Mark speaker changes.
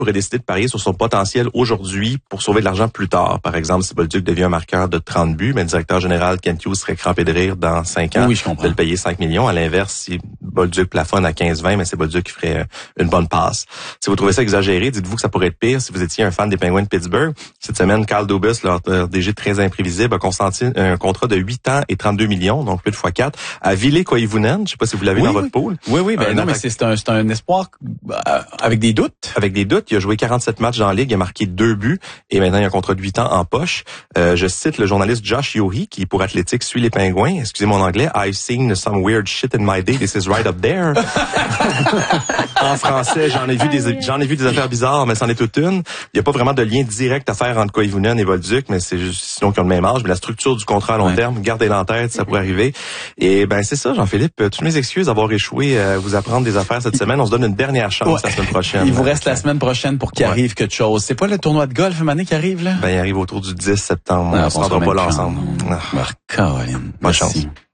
Speaker 1: pourrait décider de parier sur son potentiel aujourd'hui pour sauver de l'argent plus tard. Par exemple, si Bolduc devient un marqueur de 30 buts, mais le directeur général Kent Hughes serait crampé de rire dans 5 ans de le payer 5 millions. À l'inverse, si Bolduc plafonne à 15-20, mais c'est Bolduc qui ferait une bonne passe. Si vous trouvez ça exagéré, dites-vous que ça pourrait être pire si vous étiez un fan des Penguins de Pittsburgh. Cette semaine, Kyle Dubas, leur DG très imprévisible, a consenti un contrat de 8 ans et 32 millions, donc plus de fois 4, à Ville Koivunen. Je sais pas si vous l'avez dans votre pool.
Speaker 2: Oui, ben non, mais c'est un espoir avec des doutes.
Speaker 1: Avec des doutes. Il a joué 47 matchs dans la Ligue, il a marqué 2 buts et maintenant il a un contrat de 8 ans en poche. Je cite le journaliste Josh Yohe qui, pour Athletic, suit les Pingouins. Excusez mon anglais. I've seen some weird shit in my day. This is right up there. En français, j'en ai vu des affaires bizarres, mais c'en est toute une. Il n'y a pas vraiment de lien direct à faire entre Koivunen et Bolduc, mais c'est juste sinon qu'ils ont le même âge. Mais la structure du contrat à long terme, gardez-la en tête, ça pourrait arriver. Et ben c'est ça, Jean-Philippe. Toutes mes excuses d'avoir échoué à vous apprendre des affaires cette semaine. On se donne une dernière chance la semaine prochaine.
Speaker 2: Il vous reste la semaine prochaine pour qu'il arrive quelque chose. C'est pas le tournoi de golf Mané qui arrive là?
Speaker 1: Ben il arrive autour du 10 septembre. On se rendra pas là ensemble.
Speaker 2: Caroline.
Speaker 1: Bonne chance.